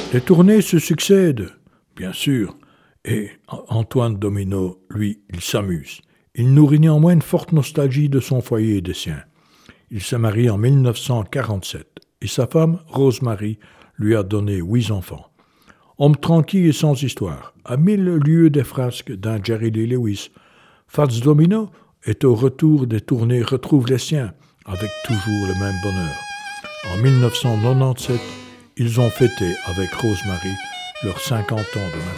Les tournées se succèdent, bien sûr, et Antoine Domino, lui, il s'amuse. Il nourrit néanmoins une forte nostalgie de son foyer et des siens. Il se marie en 1947 et sa femme, Rosemary, lui a donné 8 enfants. Homme tranquille et sans histoire, à 1000 lieues des frasques d'un Jerry Lee Lewis, Fats Domino est au retour des tournées retrouve les siens, avec toujours le même bonheur. En 1997, ils ont fêté avec Rosemary leurs 50 ans de mariage.